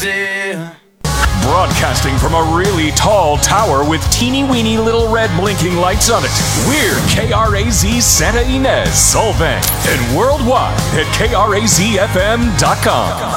crazy. Broadcasting from a really tall tower with teeny-weeny little red blinking lights on it, we're KRAZ Santa Ynez, Solvang, and worldwide at KRAZFM.com.